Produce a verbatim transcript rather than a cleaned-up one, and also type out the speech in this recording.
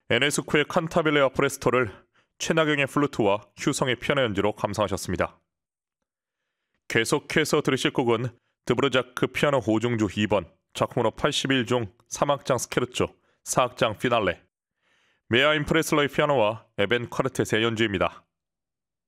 에네스코의 칸타빌레와 프레스토를 최나경의 플루트와 휴성의 피아노 연주로 감상하셨습니다. 계속해서 들으실 곡은 드보르자크 피아노 호중주 이 번, 작품으로 팔십일 중 삼 악장 스케르초, 사 악장 피날레, 메아 임프레슬러의 피아노와 에벤 쿼르텟의 연주입니다.